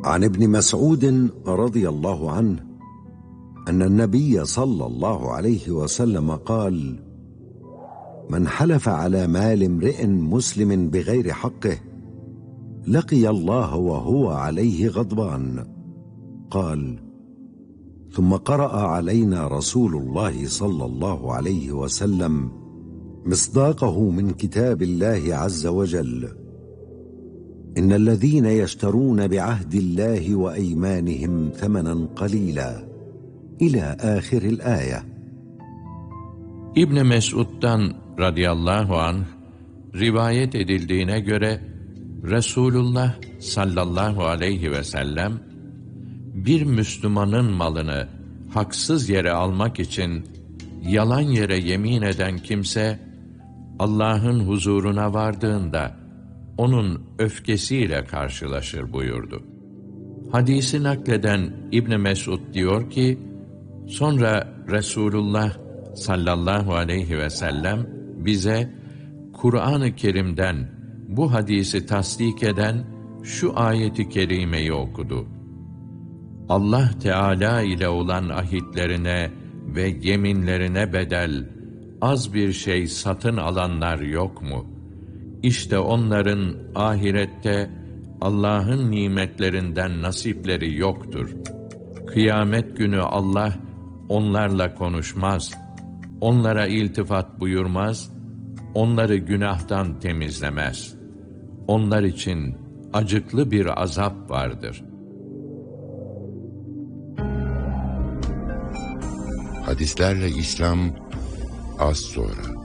عن ابن مسعود رضي الله عنه أن النبي صلى الله عليه وسلم قال: من حلف على مال امرئ مسلم بغير حقه لقي الله وهو عليه غضبان. قال: ثم قرأ علينا رسول الله صلى الله عليه وسلم مصداقه من كتاب الله عز وجل: إن الذين يشترون بعهد الله وأيمانهم ثمنا قليلا إلى آخر الآية. İbn Mesud'dan radıyallahu anh rivayet edildiğine göre Resulullah sallallahu aleyhi ve sellem bir Müslümanın malını haksız yere almak için yalan yere yemin eden kimse Allah'ın huzuruna vardığında onun öfkesiyle karşılaşır buyurdu. Hadisi nakleden İbn Mesud diyor ki, sonra Resulullah sallallahu aleyhi ve sellem bize Kur'an-ı Kerim'den bu hadisi tasdik eden şu ayeti kerimeyi okudu. Allah Teala ile olan ahitlerine ve yeminlerine bedel az bir şey satın alanlar yok mu? İşte onların ahirette Allah'ın nimetlerinden nasipleri yoktur. Kıyamet günü Allah onlarla konuşmaz, onlara iltifat buyurmaz, onları günahtan temizlemez. Onlar için acıklı bir azap vardır. Hadislerle İslam az sonra.